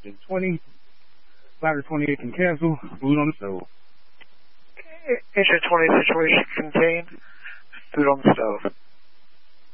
Then 20. Ladder 28 can cancel. Food on the stove. Issue 20 situation contained. Food on the stove.